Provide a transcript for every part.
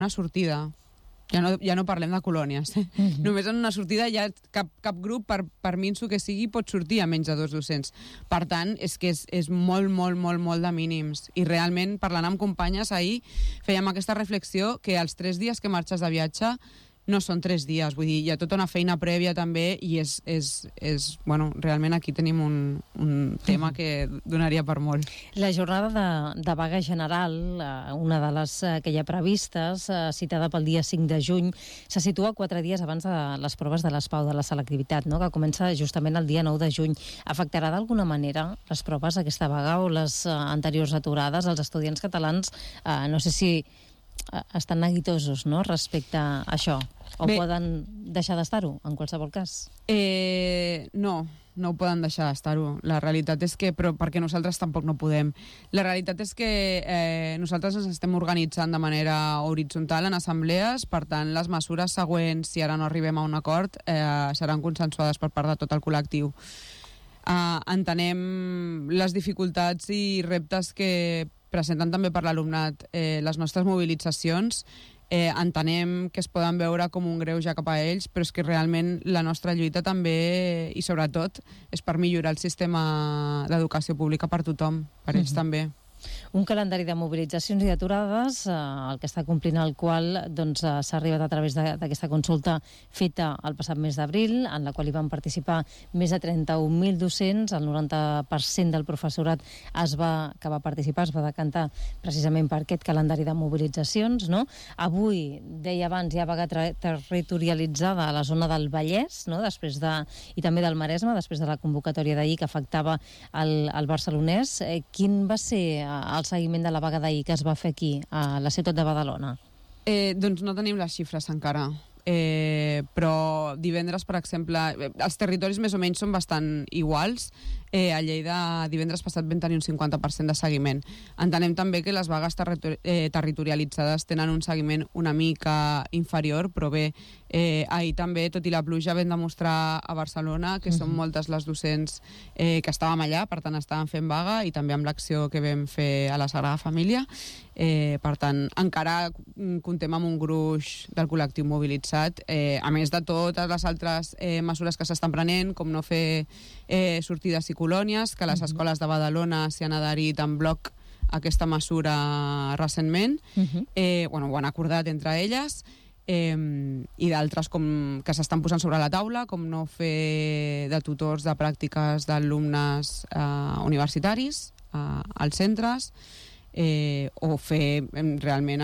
una sortida. Ja no parlem de colònies. Només en una sortida ja cap grup, per minso que sigui, pot sortir a menys de 2 docents. Per tant, és que és molt, molt, molt, molt de mínims. I realment, parlant amb companyes, ahir fèiem aquesta reflexió que els 3 dies que marxes de viatge no són 3 dies, vull dir, hi ha tota una feina prèvia també i bueno, realment aquí tenim un tema que donaria per molt. La jornada de vaga general, una de les que hi ha previstes, citada pel dia 5 de juny, se situa 4 dies abans de les proves de l'ESPAU, de la selectivitat, no?, que comença justament el dia 9 de juny. Afectarà d'alguna manera les proves aquesta vaga o les anteriors aturades? Els estudiants catalans, no sé si estan neguitosos, no?, respecte a això, o poden deixar d'estar-ho, en qualsevol cas? No ho poden deixar d'estar-ho. La realitat és que, però perquè nosaltres tampoc no podem. La realitat és que nosaltres ens estem organitzant de manera horitzontal en assemblees, per tant, les mesures següents, si ara no arribem a un acord, seran consensuades per part de tot el col·lectiu. Entenem les dificultats i reptes que presenten també per l'alumnat les nostres mobilitzacions. Entenem que es poden veure com un greuge cap a ells, però és que realment la nostra lluita també, i sobretot, és per millorar el sistema d'educació pública per tothom, per ells també. Un calendari de mobilitzacions i d'aturades, el que està complint el qual s'ha arribat a través d'aquesta consulta feta el passat mes d'abril, en la qual hi van participar més de 31.000 docents, el 90% del professorat que va participar es va decantar precisament per aquest calendari de mobilitzacions, no? Avui, deia abans, hi ha vaga territorialitzada a la zona del Vallès, no?, i també del Maresme, després de la convocatòria d'ahir que afectava el barcelonès. Quin va ser el seguiment de la vaga d'ahir que es va fer aquí, a la ciutat de Badalona? Doncs no tenim les xifres encara, però divendres, per exemple, els territoris més o menys són bastant iguals. A Lleida divendres passat vam tenir un 50% de seguiment. Entenem també que les vagues territorialitzades tenen un seguiment una mica inferior, però bé, ahir també, tot i la pluja, vam demostrar a Barcelona que són moltes les docents que estàvem allà, per tant estàvem fent vaga, i també amb l'acció que vam fer a la Sagrada Família. Per tant, encara comptem amb un gruix del col·lectiu mobilitzat, a més de totes les altres mesures que s'estan prenent, com no fer sortides i colònies, que les escoles de Badalona s'hi han adherit en bloc a aquesta mesura recentment. Ho han acordat entre elles, i d'altres que s'estan posant sobre la taula, com no fer de tutors de pràctiques d'alumnes universitaris als centres, o fer realment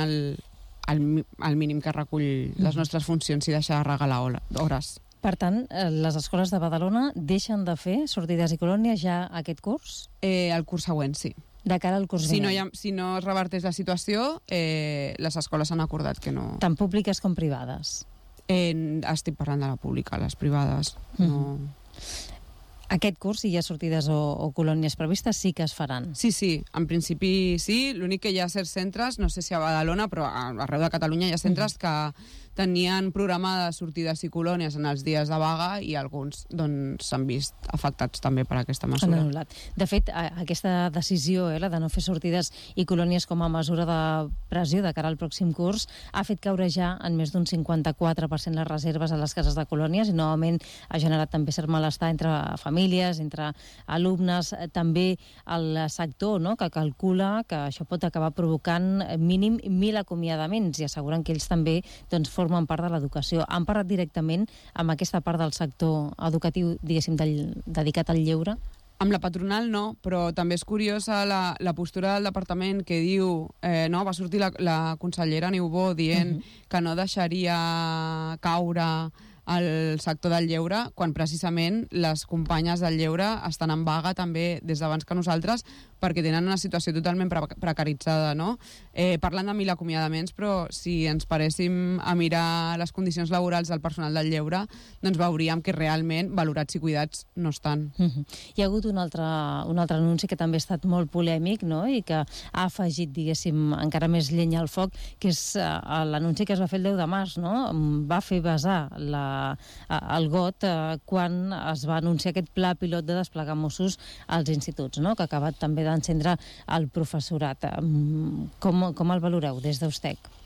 el mínim que recull les nostres funcions i deixar de regalar hores. Per tant, les escoles de Badalona deixen de fer sortides i colònies ja aquest curs? El curs següent, sí. De cara al curs vinent. Si no es reverteix la situació, les escoles han acordat que no. Tant públiques com privades? Estic parlant de la pública, les privades no. Aquest curs, si hi ha sortides o colònies previstes, sí que es faran? Sí, en principi sí. L'únic que hi ha certs centres, no sé si a Badalona, però arreu de Catalunya hi ha centres que tenien programades sortides i colònies en els dies de vaga, i alguns s'han vist afectats també per aquesta mesura. De fet, aquesta decisió, la de no fer sortides i colònies com a mesura de pressió de cara al pròxim curs, ha fet caure ja en més d'un 54% les reserves a les cases de colònies, i novament ha generat també cert malestar entre famílies, entre alumnes, també el sector, no?, que calcula que això pot acabar provocant mínim 1.000 acomiadaments, i asseguren que ells també formen part de l'educació. Han parlat directament amb aquesta part del sector educatiu, diguéssim, dedicat al lleure? Amb la patronal no, però també és curiosa la postura del departament, que diu, va sortir la consellera Niubó dient que no deixaria caure el sector del lleure, quan precisament les companyes del lleure estan en vaga també des d'abans que nosaltres, perquè tenen una situació totalment precaritzada, no? Parlant de 1.000 acomiadaments, però si ens paréssim a mirar les condicions laborals del personal del lleure, doncs veuríem que realment valorats i cuidats no estan. Hi ha hagut un altre anunci que també ha estat molt polèmic, no?, i que ha afegit, diguéssim, encara més llenya al foc, que és l'anunci que es va fer el 10 de març, no? Va fer vessar el got quan es va anunciar aquest pla pilot de desplegar Mossos als instituts, no?, que ha acabat també d'encendre el professorat. Com el valoreu des d'Eustec?